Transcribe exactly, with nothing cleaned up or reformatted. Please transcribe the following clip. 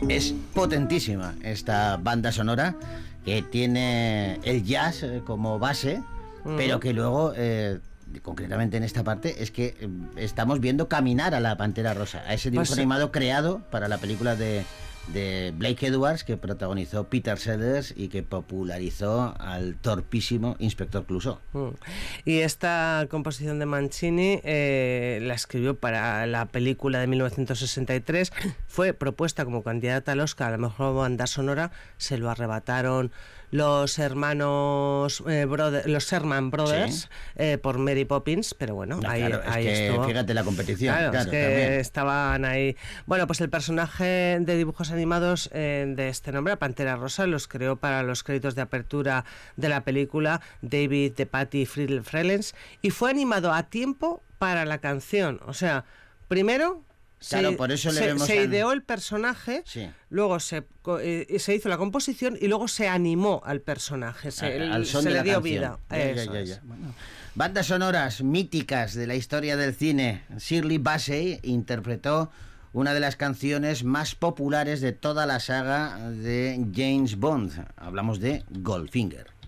Es potentísima esta banda sonora, que tiene el jazz como base, uh-huh. pero que luego, eh, concretamente en esta parte, es que eh, estamos viendo caminar a la Pantera Rosa, a ese dibujo pues, animado creado para la película de... de Blake Edwards, que protagonizó Peter Sellers y que popularizó al torpísimo Inspector Clouseau. Mm. Y esta composición de Mancini eh, la escribió para la película de mil novecientos sesenta y tres, fue propuesta como candidata al Oscar a la mejor banda sonora, se lo arrebataron los hermanos eh, brother, los Sherman Brothers, sí. eh, por Mary Poppins, pero bueno, no, ahí, claro, ahí es que, estuvo. Fíjate la competición. Claro, claro es que también. estaban ahí. Bueno, pues el personaje de dibujos animados eh, de este nombre, la Pantera Rosa, los creó para los créditos de apertura de la película David DePatie y Friedel Frelens, y fue animado a tiempo para la canción. O sea, primero... Claro, se, por eso le se, vemos se al... ideó el personaje, sí. luego se, eh, se hizo la composición y luego se animó al personaje, se, al, al son se de le la dio canción. vida. Ya, Eso ya, ya, es. ya. Bueno, bandas sonoras míticas de la historia del cine. Shirley Bassey interpretó una de las canciones más populares de toda la saga de James Bond. Hablamos de Goldfinger.